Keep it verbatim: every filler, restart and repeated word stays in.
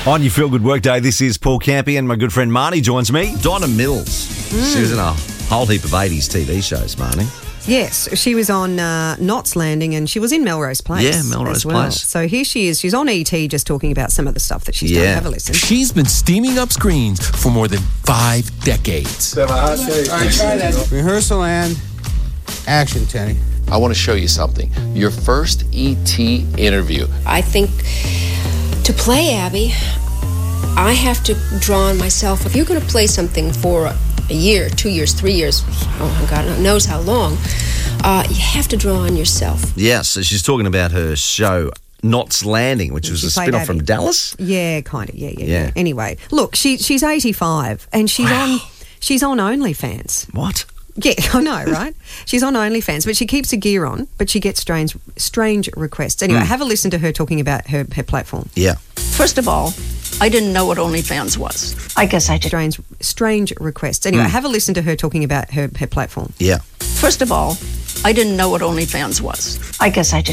On your Feel Good Workday, this is Paul Campy and my good friend Marnie joins me. Donna Mills. Mm. She was in a whole heap of eighties T V shows, Marnie. Yes, she was on uh, Knots Landing and she was in Melrose Place. Yeah, Melrose as well. Place. So here she is. She's on E T just talking about some of the stuff that she's Yeah. done. Have a listen. She's been steaming up screens for more than five decades. All right, try that. Rehearsal and action, Tenny. I want to show you something. Your first E T interview. I think to play Abby, I have to draw on myself. If you're going to play something for a year, two years, three years, oh, God knows how long, uh, you have to draw on yourself. Yeah, so she's talking about her show Knots Landing, which was She a played spin-off Abby. from Dallas. Yeah, kind of. Yeah, yeah, Yeah. yeah. Anyway, look, she she's eighty-five and she's Wow. on she's on OnlyFans. What? Yeah, I know, right? She's on OnlyFans, but she keeps her gear on, but she gets strange strange requests. Anyway, Mm. have a listen to her talking about her, her platform. Yeah. First of all, I didn't know what OnlyFans was. I guess I did. Strange strange requests. Anyway, Mm. have a listen to her talking about her, her platform. Yeah. First of all, I didn't know what OnlyFans was. I guess I did.